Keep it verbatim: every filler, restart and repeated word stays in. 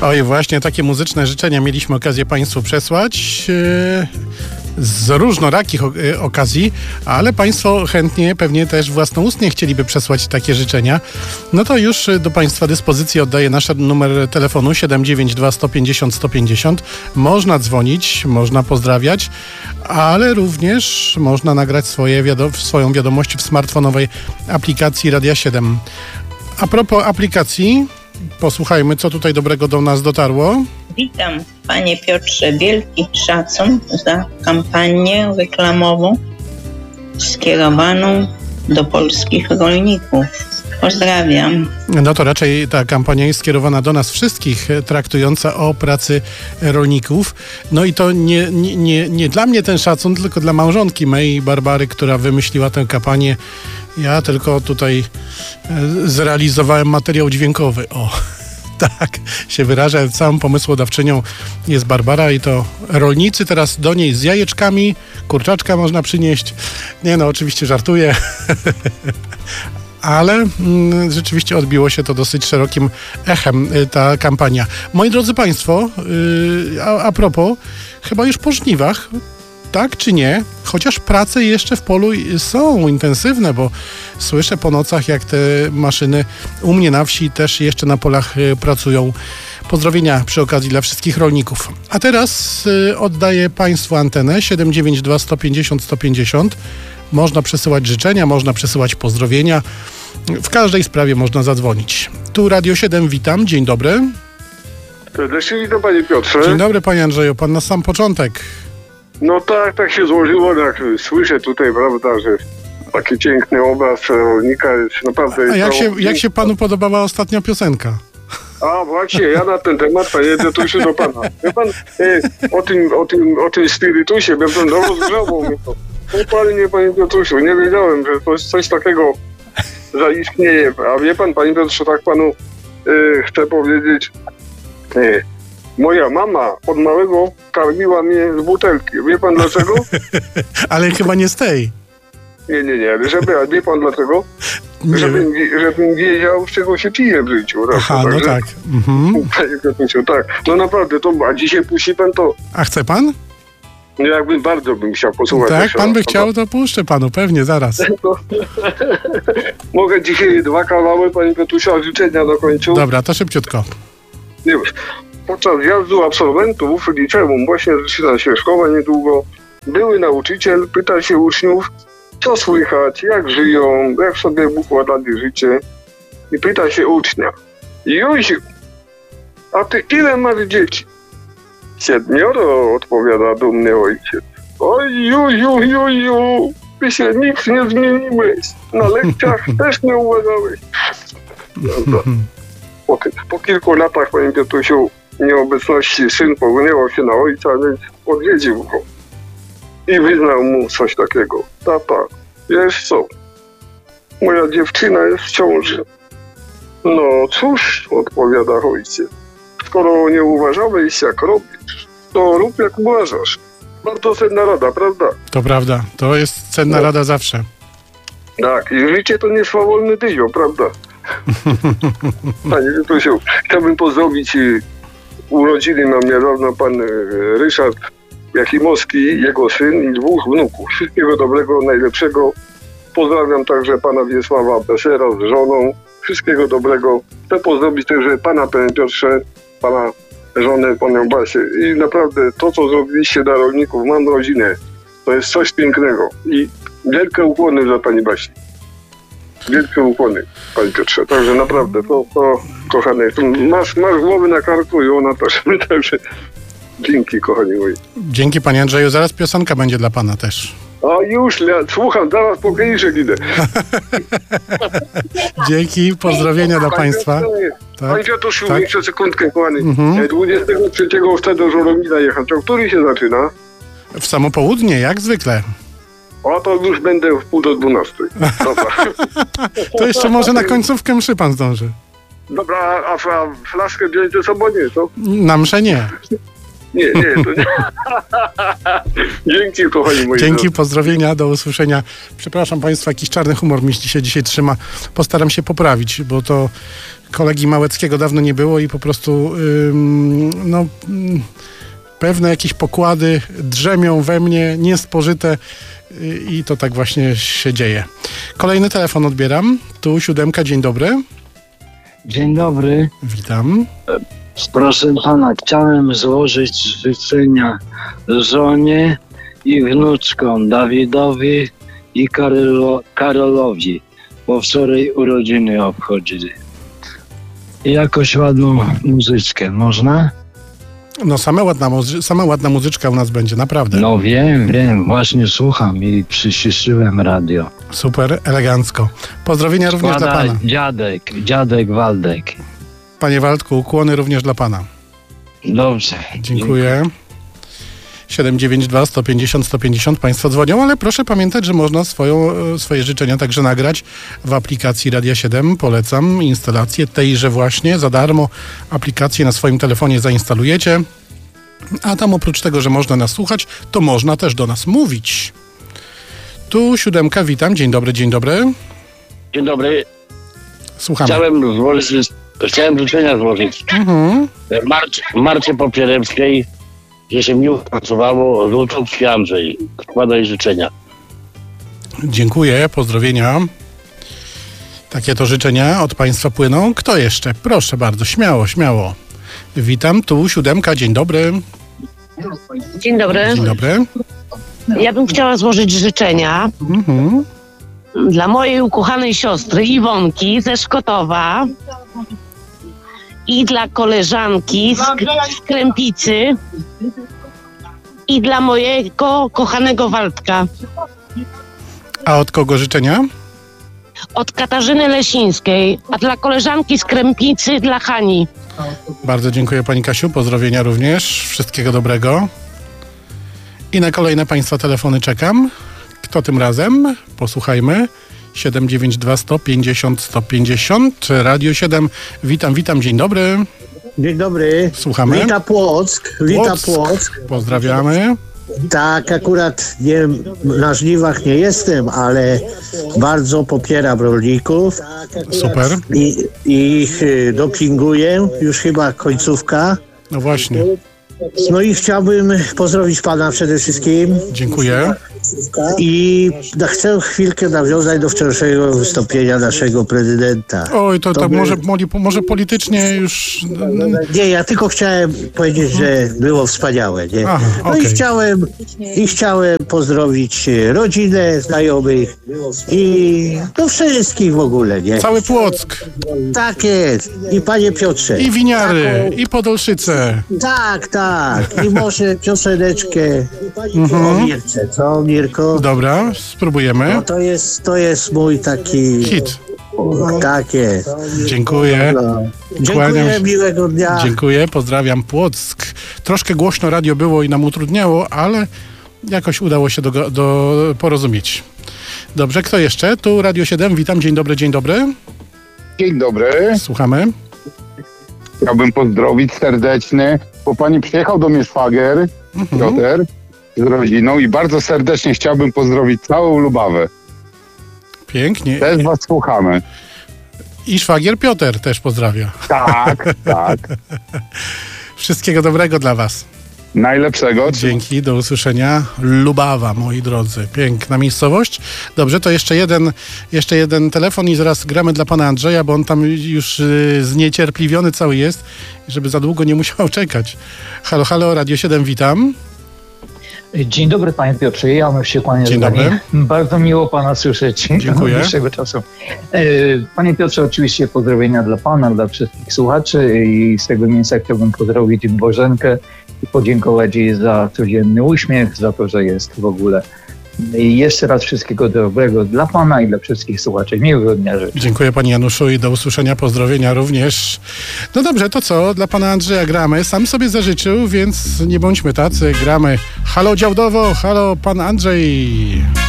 Oj, właśnie takie muzyczne życzenia mieliśmy okazję Państwu przesłać. Yy... z różnorakich okazji, ale Państwo chętnie pewnie też własnoustnie chcieliby przesłać takie życzenia. No to już do Państwa dyspozycji oddaję nasz numer telefonu siedem dziewięć dwa sto pięćdziesiąt sto pięćdziesiąt. Można dzwonić, można pozdrawiać, ale również można nagrać swoje wiado- swoją wiadomość w smartfonowej aplikacji Radia siedem. A propos aplikacji, posłuchajmy, co tutaj dobrego do nas dotarło. Witam, panie Piotrze. Wielki szacun za kampanię reklamową skierowaną do polskich rolników. Pozdrawiam. No to raczej ta kampania jest skierowana do nas wszystkich, traktująca o pracy rolników. No i to nie, nie, nie, nie dla mnie ten szacun, tylko dla małżonki mej, Barbary, która wymyśliła tę kampanię. Ja tylko tutaj zrealizowałem materiał dźwiękowy. O, tak się wyrażę. Całą pomysłodawczynią jest Barbara i to rolnicy teraz do niej z jajeczkami, kurczaczka można przynieść. Nie no, oczywiście żartuję. Ale mm, rzeczywiście odbiło się to dosyć szerokim echem, y, ta kampania. Moi drodzy Państwo, y, a, a propos, chyba już po żniwach, tak czy nie? Chociaż prace jeszcze w polu są intensywne, bo słyszę po nocach, jak te maszyny u mnie na wsi też jeszcze na polach y, pracują. Pozdrowienia przy okazji dla wszystkich rolników. A teraz y, oddaję Państwu antenę siedem dziewięć dwa sto pięćdziesiąt sto pięćdziesiąt. Można przesyłać życzenia, można przesyłać pozdrowienia. W każdej sprawie można zadzwonić. Tu Radio siedem, witam, dzień dobry. Serdecznie witam, panie Piotrze. Dzień dobry, panie Andrzeju, pan na sam początek. No tak, tak się złożyło, jak słyszę tutaj, prawda, że taki piękny obraz rolnika jest naprawdę... A jak się, to... jak się panu podobała ostatnia piosenka? A właśnie, ja na ten temat, panie Piotrusiu, do pana. Wie pan, e, o, tym, o, tym, o tym spirytusie, bym ten rozgrzało mnie to. Upalnie, panie Piotrusiu, nie wiedziałem, że to jest coś takiego zaistnieje. A wie pan, panie Piotrze, tak panu e, chcę powiedzieć, e, moja mama od małego karmiła mnie z butelki. Wie pan dlaczego? Ale chyba nie z tej. Nie, nie, nie, ale żeby, a wie pan dlaczego? Żebym, żebym wiedział, z czego się pije w życiu. Tak? Aha, no tak. Mhm. Panie Piotrusiu, tak. No naprawdę, to, a dzisiaj puści pan to... A chce pan? No jakbym bardzo bym chciał posłuchać. Tak, pan by chciał, to puszczę panu, pewnie, zaraz. Mogę dzisiaj dwa kawały, panie Piotrusiu, życzenia dokończył. Dobra, to szybciutko. Już. Podczas wjazdu absolwentów liceum właśnie z Świerzchowa niedługo były nauczyciel, pyta się uczniów, co słychać, jak żyją, jak sobie układali życie. I pyta się ucznia, Józiu, a ty ile masz dzieci? Siedmioro, odpowiada dumny ojciec. Oj, Józiu, Józiu, ty się nic nie zmieniłeś. Na lekcjach też nie uważałeś. No, po, po kilku latach, panie Piotrusiu, nieobecności syn pogniewał się na ojca, więc odwiedził go. I wyznał mu coś takiego. Tata, wiesz co? Moja dziewczyna jest w ciąży. No cóż, odpowiada ojciec. Skoro nie uważałeś jak robisz, to rób jak uważasz. Bardzo cenna rada, prawda? To prawda, to jest cenna no. rada zawsze. Tak, i życie to nie swawolny dyzio, prawda? Panie Piotrusiu, chciałbym pozdrowić urodziny mam niedawno pan Ryszard Jakimowski, jego syn i dwóch wnuków. Wszystkiego dobrego, najlepszego. Pozdrawiam także pana Wiesława Besera z żoną. Wszystkiego dobrego. Chcę pozdrowić także pana, panie Piotrze, pana żonę, panią Basię. I naprawdę to, co zrobiliście dla rolników, mam rodzinę. To jest coś pięknego. I wielkie ukłony dla pani Basi. Wielkie ukłony, panie Piotrze. Także naprawdę, to, to kochane, masz, masz głowy na karku i ona też. Także dzięki, kochani moi. Dzięki, panie Andrzeju. Zaraz piosenka będzie dla pana też. A już, ja słucham, zaraz po kieliszek idę. Dzięki, pozdrowienia dla państwa. Tak, panie Piotrusiu, tak? Jeszcze sekundkę, kochany. Mhm. dwudziestego trzeciego chcę do Żoromina jechać. O który się zaczyna? W samo południe, jak zwykle. O, to już będę w pół do dwunastej. Dobra. To jeszcze może na końcówkę mszy pan zdąży. Dobra, a, a flaszkę wziąć ze sobą nie, co? Na mszę nie. Nie, nie, to nie. Dzięki, kochani moi. Dzięki, pozdrowienia, do usłyszenia. Przepraszam państwa, jakiś czarny humor mi się dzisiaj trzyma. Postaram się poprawić, bo to kolegi Małeckiego dawno nie było i po prostu ym, no, ym, pewne jakieś pokłady drzemią we mnie, niespożyte yy, i to tak właśnie się dzieje. Kolejny telefon odbieram. Tu siódemka, dzień dobry. Dzień dobry. Witam. Proszę pana, chciałem złożyć życzenia żonie i wnuczkom Dawidowi i Karolo, Karolowi, bo wczoraj urodziny obchodzili. I jakoś ładną muzyczkę, można? No sama ładna, muzy- sama ładna muzyczka u nas będzie, naprawdę. No wiem, wiem, właśnie słucham i przyciszyłem radio. Super, elegancko. Pozdrowienia również dla Składa pana. dziadek, dziadek Waldek. Panie Waldku, ukłony również dla pana. Dobrze. Dziękuję. siedem dziewięć dwa, sto pięćdziesiąt, sto pięćdziesiąt Państwo dzwonią, ale proszę pamiętać, że można swoją, swoje życzenia także nagrać w aplikacji Radia siedem. Polecam instalację tejże właśnie za darmo. Aplikację na swoim telefonie zainstalujecie, a tam oprócz tego, że można nas słuchać, to można też do nas mówić. Tu siódemka, witam. Dzień dobry, dzień dobry. Dzień dobry. Słuchamy. Chciałem złożyć, chciałem życzenia złożyć Mhm. Marcie, Marcie Popierewskiej, że się miło pracowało, Żółtowski Andrzej. Składaj życzenia. Dziękuję, pozdrowienia. Takie to życzenia od Państwa płyną. Kto jeszcze? Proszę bardzo, śmiało, śmiało. Witam, tu siódemka, dzień dobry. Dzień dobry. Dzień dobry. Ja bym chciała złożyć życzenia Mhm. dla mojej ukochanej siostry Iwonki ze Szkotowa i dla koleżanki z, z Krępicy i dla mojego kochanego Waldka. A od kogo życzenia? Od Katarzyny Lesińskiej, a dla koleżanki z Krępicy dla Hani. Bardzo dziękuję pani Kasiu, pozdrowienia również. Wszystkiego dobrego. I na kolejne Państwa telefony czekam. Kto tym razem? Posłuchajmy. siedem dziewięć dwa, sto pięćdziesiąt, sto pięćdziesiąt. Radio siedem. Witam, witam, dzień dobry. Dzień dobry. Słuchamy. Wita Płock. Wita Płock. Płock. Pozdrawiamy. Tak, akurat nie, na żniwach nie jestem, ale bardzo popieram rolników. Super. I, i ich y, dopinguję. Już chyba końcówka. No właśnie. No i chciałbym pozdrowić pana przede wszystkim. Dziękuję. I na- chcę chwilkę nawiązać do wczorajszego wystąpienia naszego prezydenta. Oj, to, to, To by- może, może politycznie już... Nie, ja tylko chciałem powiedzieć, że było wspaniałe, nie? Aha, No okej. i chciałem, i chciałem pozdrowić e, rodzinę, znajomych i no wszystkich w ogóle, nie? Cały Płock. Tak jest. I panie Piotrze. I winiary, Taką- i Podolszyce. Tak, tak. I może pioseneczkę o Mirce, co Mirko? Dobra, spróbujemy. No to jest, to jest mój taki... Hit. Tak jest. Dziękuję. No. Kłaniam Dziękuję, się. miłego dnia. Dziękuję, pozdrawiam Płock. Troszkę głośno radio było i nam utrudniało, ale jakoś udało się do, do porozumieć. Dobrze, kto jeszcze? Tu Radio siedem, witam, dzień dobry, dzień dobry. Dzień dobry. Słuchamy. Chciałbym pozdrowić serdecznie, bo pani przyjechał do mnie szwagier, Mhm. Piotr, z rodziną i bardzo serdecznie chciałbym pozdrowić całą Lubawę. Pięknie. Też was słuchamy. I szwagier Piotr też pozdrawia. Tak, tak. Wszystkiego dobrego dla was. Najlepszego. Dzięki, do usłyszenia. Lubawa, moi drodzy. Piękna miejscowość. Dobrze, to jeszcze jeden, jeszcze jeden telefon i zaraz gramy dla pana Andrzeja, bo on tam już y, zniecierpliwiony cały jest, żeby za długo nie musiał czekać. Halo, halo, Radio siedem, witam. Dzień dobry panie Piotrze, ja się kłaniam. Dzień dobry. Bardzo miło pana słyszeć. Dziękuję. Od dłuższego czasu. E, Panie Piotrze, oczywiście pozdrowienia dla pana, dla wszystkich słuchaczy i z tego miejsca chciałbym pozdrowić Bożenkę i podziękować jej za codzienny uśmiech, za to, że jest w ogóle. I jeszcze raz wszystkiego dobrego dla pana i dla wszystkich słuchaczy. Miłego dnia życzę. Dziękuję panie Januszu i do usłyszenia, pozdrowienia również. No dobrze, to co? Dla pana Andrzeja gramy. Sam sobie zażyczył, więc nie bądźmy tacy. Gramy. Halo Działdowo, halo pan Andrzej.